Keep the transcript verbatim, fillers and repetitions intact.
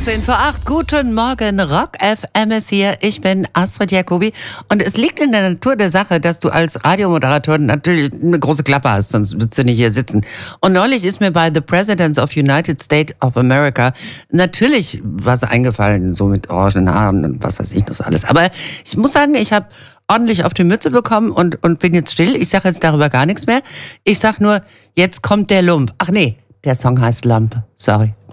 achtzehn vor acht, guten Morgen, Rock F M ist hier, ich bin Astrid Jacobi und es liegt in der Natur der Sache, dass du als Radiomoderator natürlich eine große Klappe hast, sonst würdest du nicht hier sitzen. Und neulich ist mir bei The Presidents of United States of America natürlich was eingefallen, so mit orangenen Haaren und was weiß ich noch so alles. Aber ich muss sagen, ich habe ordentlich auf die Mütze bekommen und, und bin jetzt still. Ich sage jetzt darüber gar nichts mehr. Ich sag nur, jetzt kommt der Lump. Ach nee, der Song heißt Lump, sorry.